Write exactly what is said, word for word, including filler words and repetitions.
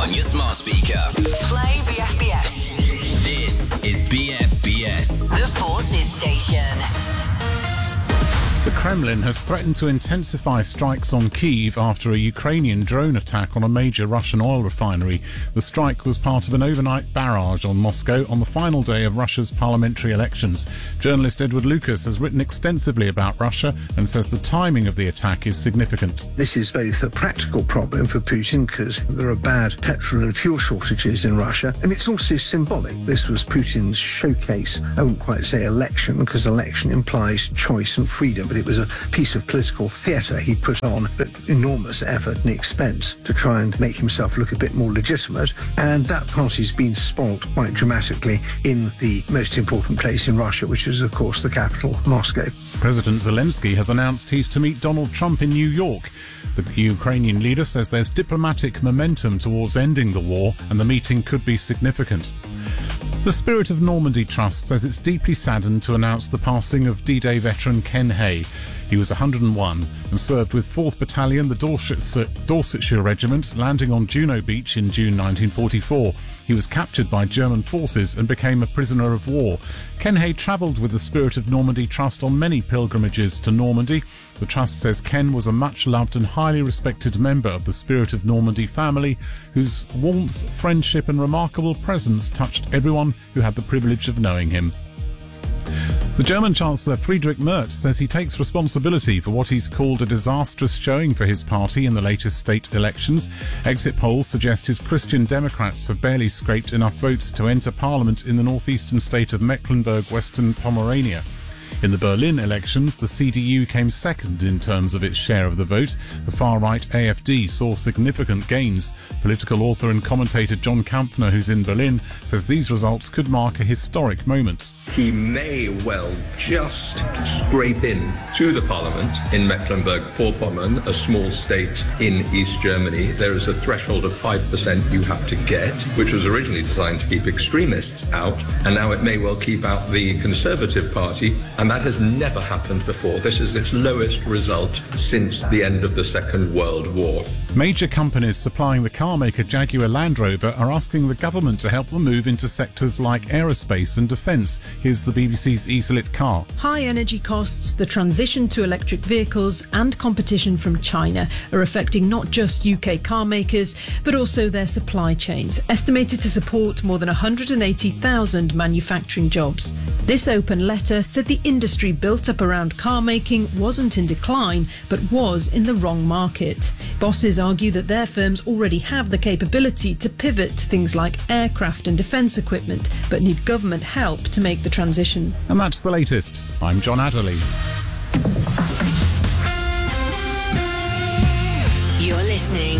on your smart speaker. Play B F B S. This is B F B S. The Forces Station. The Kremlin has threatened to intensify strikes on Kyiv after a Ukrainian drone attack on a major Russian oil refinery. The strike was part of an overnight barrage on Moscow on the final day of Russia's parliamentary elections. Journalist Edward Lucas has written extensively about Russia and says the timing of the attack is significant. This is both a practical problem for Putin because there are bad petrol and fuel shortages in Russia, and it's also symbolic. This was Putin's showcase, I wouldn't quite say election because election implies choice and freedom, but it was a piece of political theatre he put on at enormous effort and expense to try and make himself look a bit more legitimate, and that party's been spoilt quite dramatically in the most important place in Russia, which is of course the capital, Moscow. President Zelensky has announced he's to meet Donald Trump in New York. The Ukrainian leader says there's diplomatic momentum towards ending the war and the meeting could be significant. The Spirit of Normandy Trust says it's deeply saddened to announce the passing of D-Day veteran Ken Hay. He was one hundred and one and served with fourth Battalion, the Dorsetshire, Dorsetshire Regiment, landing on Juno Beach in June nineteen forty-four. He was captured by German forces and became a prisoner of war. Ken Hay travelled with the Spirit of Normandy Trust on many pilgrimages to Normandy. The Trust says Ken was a much-loved and highly respected member of the Spirit of Normandy family, whose warmth, friendship and remarkable presence touched everyone who had the privilege of knowing him. The German Chancellor Friedrich Merz says he takes responsibility for what he's called a disastrous showing for his party in the latest state elections. Exit polls suggest his Christian Democrats have barely scraped enough votes to enter parliament in the northeastern state of Mecklenburg-Western Pomerania. In the Berlin elections, the C D U came second in terms of its share of the vote. The far-right A F D saw significant gains. Political author and commentator John Kampfner, who's in Berlin, says these results could mark a historic moment. He may well just scrape in to the parliament in Mecklenburg-Vorpommern, a small state in East Germany. There is a threshold of five percent you have to get, which was originally designed to keep extremists out, and now it may well keep out the Conservative Party, and that has never happened before. This is its lowest result since the end of the Second World War. Major companies supplying the car maker Jaguar Land Rover are asking the government to help them move into sectors like aerospace and defence. Here's the B B C's Easlit Car. High energy costs, the transition to electric vehicles and competition from China are affecting not just U K car makers, but also their supply chains, estimated to support more than one hundred eighty thousand manufacturing jobs. This open letter said the industry built up around car making wasn't in decline, but was in the wrong market. Bosses argue that their firms already have the capability to pivot to things like aircraft and defence equipment, but need government help to make the transition. And that's the latest. I'm John Adderley. You're listening